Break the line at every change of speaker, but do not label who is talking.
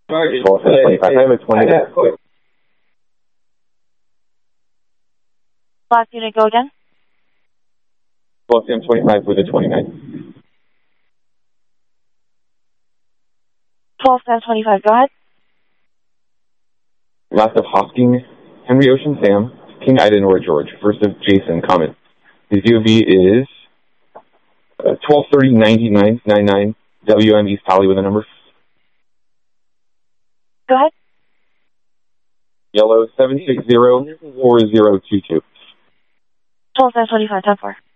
12 and 25. I have a 20.
Last unit, go again.
12 and 25 with a 29.
12 and 25, go ahead.
Last of Hosking, Henry Ocean Sam, King Ida Nora George. First of Jason, comment. The DOV is 1230-9999 WM East Pally with a number.
Go ahead.
Yellow 760-4022.
12 and 25, 10-4.